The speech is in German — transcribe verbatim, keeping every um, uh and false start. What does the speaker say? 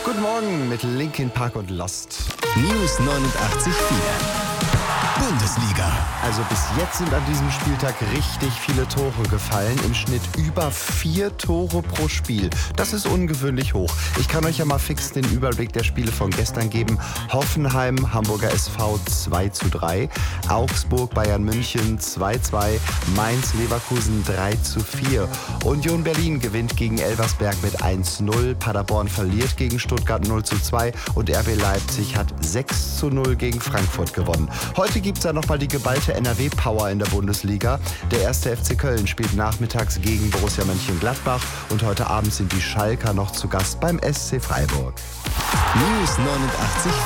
Guten Morgen mit Linkin Park und Lost. News neunundachtzig Komma vier. Bundesliga. Also bis jetzt sind an diesem Spieltag richtig viele Tore gefallen. Im Schnitt über vier Tore pro Spiel. Das ist ungewöhnlich hoch. Ich kann euch ja mal fix den Überblick der Spiele von gestern geben. Hoffenheim, Hamburger S V zwei zu drei. Augsburg, Bayern München zwei zu zwei. Mainz, Leverkusen drei zu vier. Union Berlin gewinnt gegen Elversberg mit eins zu null. Paderborn verliert gegen Stuttgart null zu zwei. Und R B Leipzig hat sechs zu null gegen Frankfurt gewonnen. Heute gibt es da nochmal die geballte N R W-Power in der Bundesliga. Der erste F C Köln spielt nachmittags gegen Borussia Mönchengladbach und heute Abend sind die Schalker noch zu Gast beim S C Freiburg. News neunundachtzig Komma